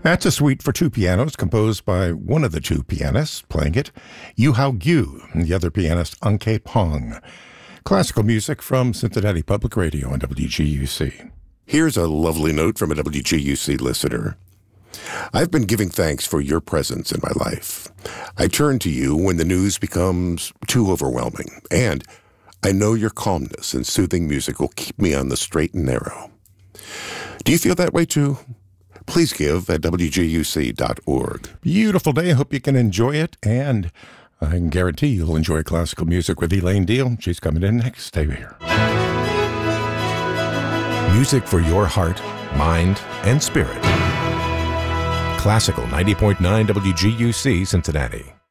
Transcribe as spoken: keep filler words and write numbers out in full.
That's a suite for two pianos composed by one of the two pianists playing it, Yu Hao Gyu, and the other pianist, Anke Pong. Classical music from Cincinnati Public Radio and W G U C. Here's a lovely note from a W G U C listener. I've been giving thanks for your presence in my life. I turn to you when the news becomes too overwhelming, and I know your calmness and soothing music will keep me on the straight and narrow. Do you feel that way too? Please give at W G U C dot org. Beautiful day. I hope you can enjoy it, and I can guarantee you'll enjoy classical music with Elaine Deal. She's coming in next. Stay here. Music for your heart, mind, and spirit. Classical ninety point nine W G U C Cincinnati.